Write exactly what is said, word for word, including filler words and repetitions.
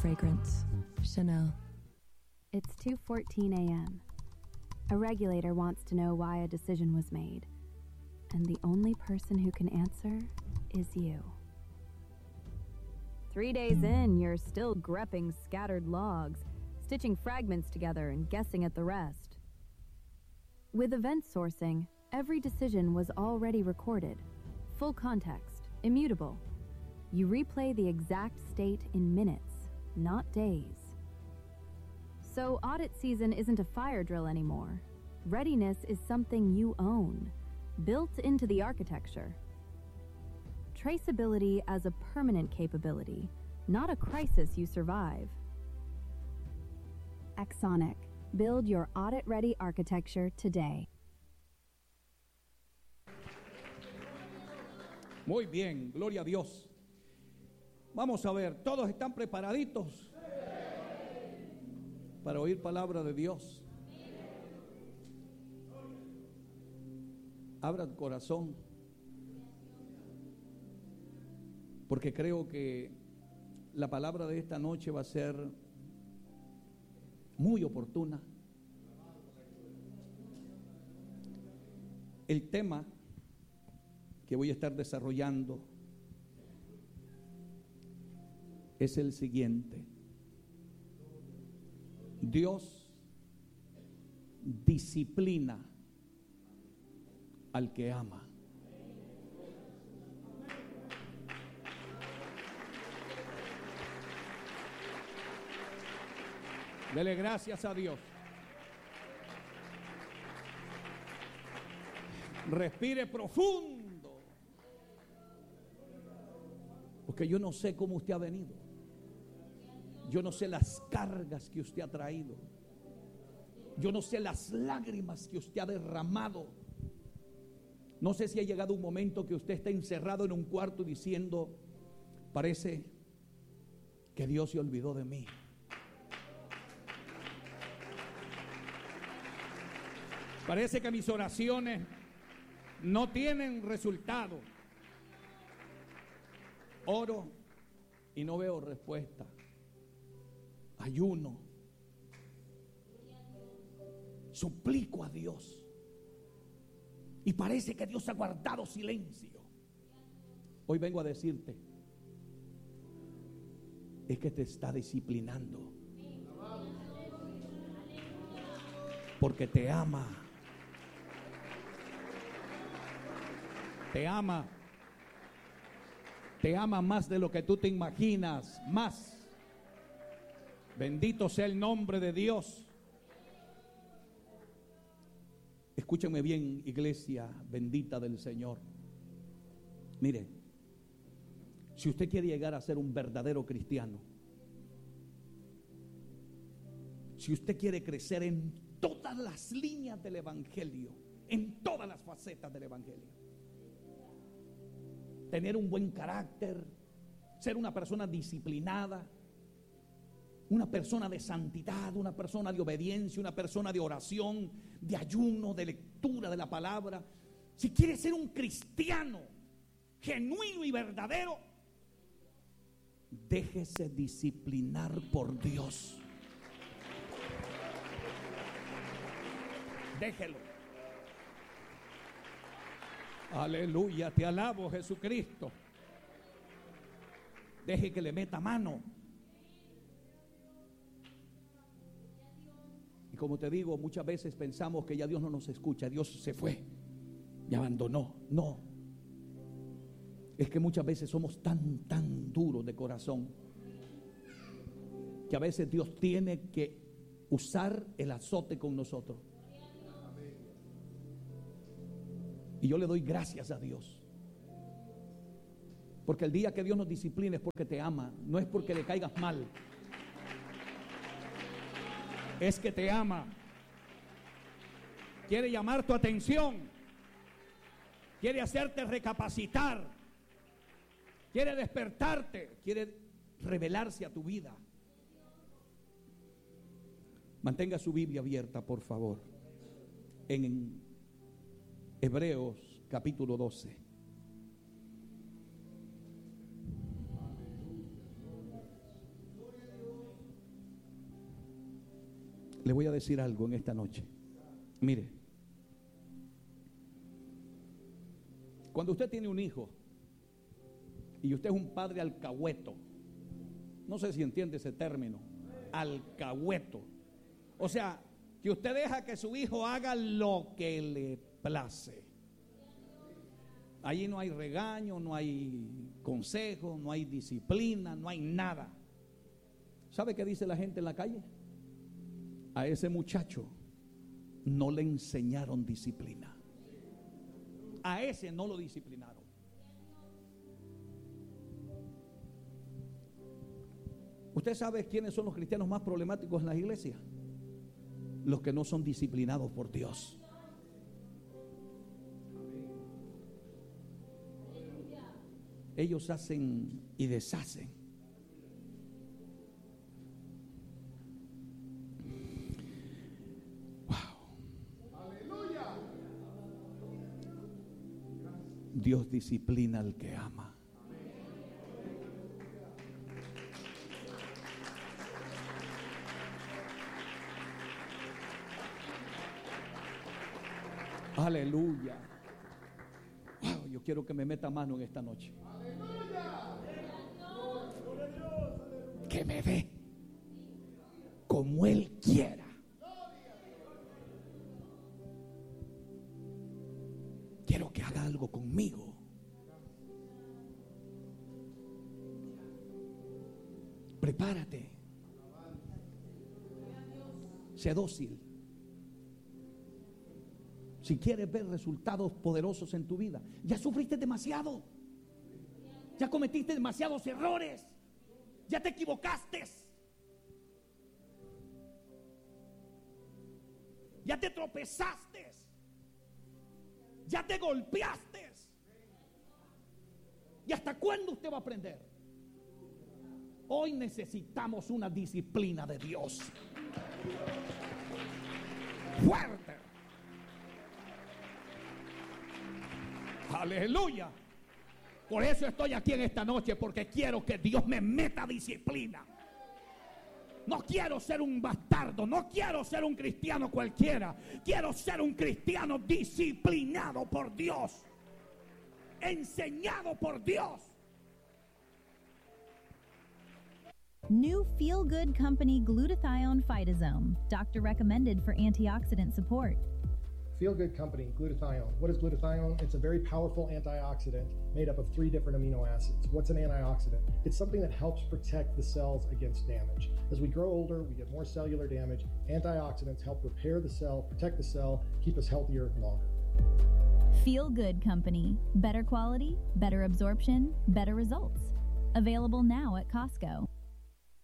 fragrance. Chanel. It's two fourteen a.m. A regulator wants to know why a decision was made, and the only person who can answer is you. Three days in, you're still grepping scattered logs, stitching fragments together and guessing at the rest. With event sourcing, every decision was already recorded, full context, immutable. You replay the exact state in minutes, not days. So audit season isn't a fire drill anymore. Readiness is something you own, built into the architecture. Traceability as a permanent capability, not a crisis you survive. Axonic. Build your audit-ready architecture today. Muy bien, gloria a Dios. Vamos a ver, ¿todos están preparaditos para oír palabra de Dios? Abra el corazón, porque creo que la palabra de esta noche va a ser muy oportuna. El tema que voy a estar desarrollando es el siguiente: Dios disciplina al que ama. Dele gracias a Dios. Respire profundo, porque yo no sé cómo usted ha venido. Yo no sé las cargas que usted ha traído. Yo no sé las lágrimas que usted ha derramado. No sé si ha llegado un momento que usted está encerrado en un cuarto diciendo: parece que Dios se olvidó de mí. Parece que mis oraciones no tienen resultado. Oro y no veo respuesta. Ayuno. Suplico a Dios. Y parece que Dios ha guardado silencio. Hoy vengo a decirte, es que te está disciplinando. Porque te ama. Te ama. Te ama más de lo que tú te imaginas. Más. Bendito sea el nombre de Dios. Escúchame bien, iglesia bendita del Señor. Mire, si usted quiere llegar a ser un verdadero cristiano, si usted quiere crecer en todas las líneas del evangelio, en todas las facetas del evangelio, tener un buen carácter, ser una persona disciplinada, una persona de santidad, una persona de obediencia, una persona de oración, de ayuno, de lectura de la palabra. Si quiere ser un cristiano genuino y verdadero, déjese disciplinar por Dios. Déjelo. Aleluya, te alabo, Jesucristo. Deje que le meta mano. Y como te digo, muchas veces pensamos que ya Dios no nos escucha, Dios se fue, me abandonó. No, es que muchas veces somos tan, tan duros de corazón que a veces Dios tiene que usar el azote con nosotros. Y yo le doy gracias a Dios, porque el día que Dios nos disciplina es porque te ama, no es porque le caigas mal. Es que te ama. Quiere llamar tu atención. Quiere hacerte recapacitar. Quiere despertarte. Quiere revelarse a tu vida. Mantenga su Biblia abierta, por favor, en Hebreos capítulo doce. Le voy a decir algo en esta noche. Mire, cuando usted tiene un hijo y usted es un padre alcahueto, no sé si entiende ese término, alcahueto, o sea, que usted deja que su hijo haga lo que le place. Allí no hay regaño, no hay consejo, no hay disciplina, no hay nada. ¿Sabe qué dice la gente en la calle? A ese muchacho no le enseñaron disciplina. A ese no lo disciplinaron. ¿Usted sabe quiénes son los cristianos más problemáticos en las iglesias? Los que no son disciplinados por Dios. Ellos hacen y deshacen. Wow. Aleluya. Dios disciplina al que ama. Aleluya. Wow, yo quiero que me meta mano en esta noche. Que me dé como Él quiera. Quiero que haga algo conmigo. Prepárate. Sé dócil. Si quieres ver resultados poderosos en tu vida, ya sufriste demasiado. Ya cometiste demasiados errores. Ya te equivocaste. Ya te tropezaste. Ya te golpeaste. ¿Y hasta cuándo usted va a aprender? Hoy necesitamos una disciplina de Dios. Fuerte. Aleluya. Por eso estoy aquí en esta noche, porque quiero que Dios me meta disciplina. No quiero ser un bastardo, no quiero ser un cristiano cualquiera. Quiero ser un cristiano disciplinado por Dios, enseñado por Dios. New Feel Good Company Glutathione Phytosome, doctor recommended for antioxidant support. Feel Good Company, glutathione. What is glutathione? It's a very powerful antioxidant made up of three different amino acids. What's an antioxidant? It's something that helps protect the cells against damage. As we grow older, we get more cellular damage. Antioxidants help repair the cell, protect the cell, keep us healthier longer. Feel Good Company. Better quality, better absorption, better results. Available now at Costco.